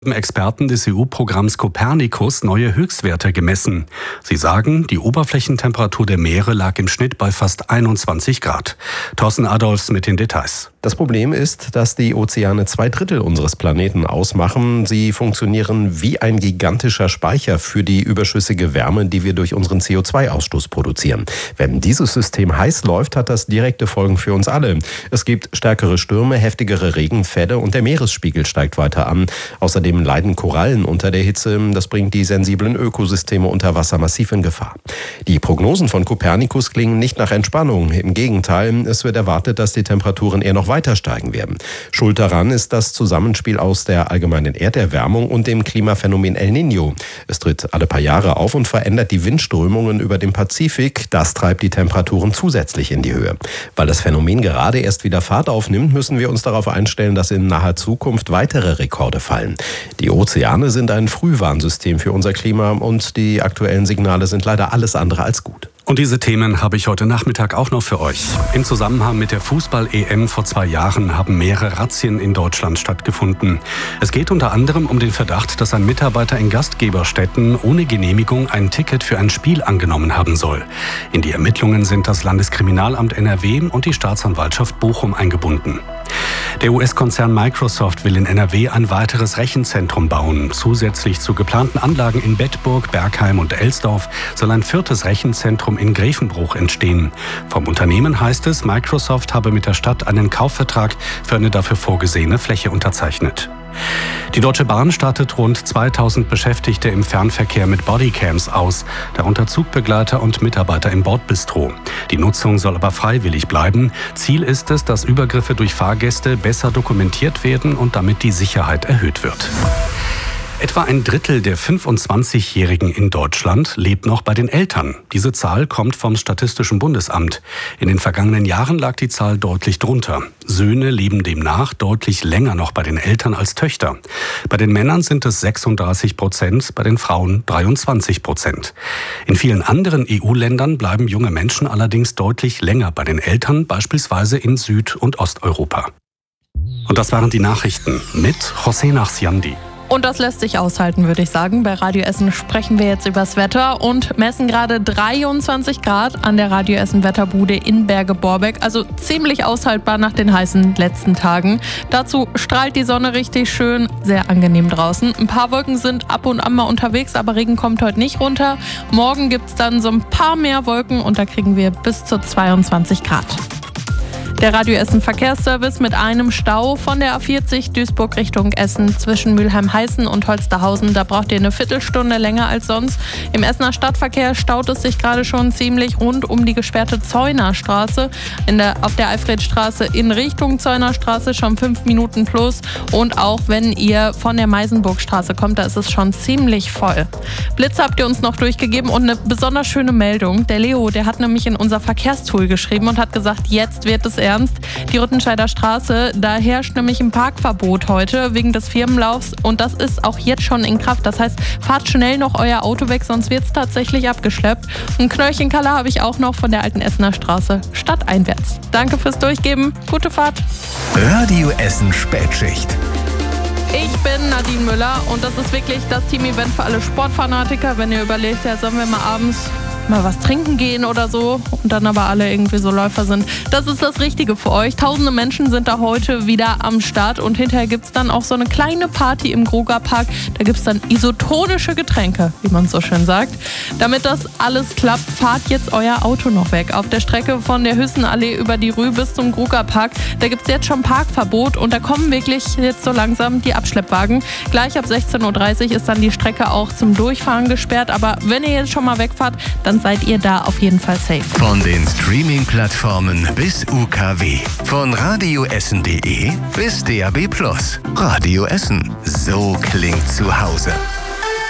Experten des EU-Programms Copernicus neue Höchstwerte gemessen. Sie sagen, die Oberflächentemperatur der Meere lag im Schnitt bei fast 21 Grad. Thorsten Adolfs mit den Details. Das Problem ist, dass die Ozeane 2/3 unseres Planeten ausmachen. Sie funktionieren wie ein gigantischer Speicher für die überschüssige Wärme, die wir durch unseren CO2-Ausstoß produzieren. Wenn dieses System heiß läuft, hat das direkte Folgen für uns alle. Es gibt stärkere Stürme, heftigere Regenfälle und der Meeresspiegel steigt weiter an. Außerdem leiden Korallen unter der Hitze. Das bringt die sensiblen Ökosysteme unter Wasser massiv in Gefahr. Die Prognosen von Copernicus klingen nicht nach Entspannung. Im Gegenteil, es wird erwartet, dass die Temperaturen eher noch weiter steigen werden. Schuld daran ist das Zusammenspiel aus der allgemeinen Erderwärmung und dem Klimaphänomen El Niño. Es tritt alle paar Jahre auf und verändert die Windströmungen über dem Pazifik. Das treibt die Temperaturen zusätzlich in die Höhe. Weil das Phänomen gerade erst wieder Fahrt aufnimmt, müssen wir uns darauf einstellen, dass in naher Zukunft weitere Rekorde fallen. Die Ozeane sind ein Frühwarnsystem für unser Klima und die aktuellen Signale sind leider alles andere als gut. Und diese Themen habe ich heute Nachmittag auch noch für euch. Im Zusammenhang mit der Fußball-EM vor 2 Jahren haben mehrere Razzien in Deutschland stattgefunden. Es geht unter anderem um den Verdacht, dass ein Mitarbeiter in Gastgeberstätten ohne Genehmigung ein Ticket für ein Spiel angenommen haben soll. In die Ermittlungen sind das Landeskriminalamt NRW und die Staatsanwaltschaft Bochum eingebunden. Der US-Konzern Microsoft will in NRW ein weiteres Rechenzentrum bauen. Zusätzlich zu geplanten Anlagen in Bedburg, Bergheim und Elsdorf soll ein 4. Rechenzentrum in Grevenbruch entstehen. Vom Unternehmen heißt es, Microsoft habe mit der Stadt einen Kaufvertrag für eine dafür vorgesehene Fläche unterzeichnet. Die Deutsche Bahn startet rund 2000 Beschäftigte im Fernverkehr mit Bodycams aus, darunter Zugbegleiter und Mitarbeiter im Bordbistro. Die Nutzung soll aber freiwillig bleiben. Ziel ist es, dass Übergriffe durch Fahrgäste besser dokumentiert werden und damit die Sicherheit erhöht wird. Etwa ein Drittel der 25-Jährigen in Deutschland lebt noch bei den Eltern. Diese Zahl kommt vom Statistischen Bundesamt. In den vergangenen Jahren lag die Zahl deutlich drunter. Söhne leben demnach deutlich länger noch bei den Eltern als Töchter. Bei den Männern sind es 36%, bei den Frauen 23%. In vielen anderen EU-Ländern bleiben junge Menschen allerdings deutlich länger bei den Eltern, beispielsweise in Süd- und Osteuropa. Und das waren die Nachrichten mit José Nachsiandi. Und das lässt sich aushalten, würde ich sagen. Bei Radio Essen sprechen wir jetzt übers Wetter und messen gerade 23 Grad an der Radio Essen Wetterbude in Berge-Borbeck. Also ziemlich aushaltbar nach den heißen letzten Tagen. Dazu strahlt die Sonne richtig schön, sehr angenehm draußen. Ein paar Wolken sind ab und an mal unterwegs, aber Regen kommt heute nicht runter. Morgen gibt es dann so ein paar mehr Wolken und da kriegen wir bis zu 22 Grad. Der Radio Essen Verkehrsservice mit einem Stau von der A40 Duisburg Richtung Essen zwischen Mülheim-Heißen und Holsterhausen. Da braucht ihr eine Viertelstunde länger als sonst. Im Essener Stadtverkehr staut es sich gerade schon ziemlich rund um die gesperrte Zeunerstraße. Auf der Alfredstraße in Richtung Zeunerstraße schon 5 Minuten plus. Und auch wenn ihr von der Meisenburgstraße kommt, da ist es schon ziemlich voll. Blitz habt ihr uns noch durchgegeben und eine besonders schöne Meldung. Der Leo, der hat nämlich in unser Verkehrstool geschrieben und hat gesagt, jetzt wird es ernst. Die Rüttenscheider Straße, da herrscht nämlich ein Parkverbot heute wegen des Firmenlaufs und das ist auch jetzt schon in Kraft. Das heißt, fahrt schnell noch euer Auto weg, sonst wird es tatsächlich abgeschleppt. Ein Knöllchen Color habe ich auch noch von der alten Essener Straße, stadteinwärts. Danke fürs Durchgeben, gute Fahrt. Radio Essen Spätschicht. Ich bin Nadine Müller und das ist wirklich das Team-Event für alle Sportfanatiker. Wenn ihr überlegt, ja, sollen wir mal abends mal was trinken gehen oder so und dann aber alle irgendwie so Läufer sind. Das ist das Richtige für euch. Tausende Menschen sind da heute wieder am Start und hinterher gibt es dann auch so eine kleine Party im Grugerpark. Da gibt es dann isotonische Getränke, wie man so schön sagt. Damit das alles klappt, fahrt jetzt euer Auto noch weg. Auf der Strecke von der Hüssenallee über die Rue bis zum Grugerpark, da gibt es jetzt schon Parkverbot und da kommen wirklich jetzt so langsam die Abschleppwagen. Gleich ab 16:30 Uhr ist dann die Strecke auch zum Durchfahren gesperrt, aber wenn ihr jetzt schon mal wegfahrt, dann seid ihr da auf jeden Fall safe. Von den Streaming-Plattformen bis UKW. Von radioessen.de bis DAB+. Radio Essen. So klingt zu Hause.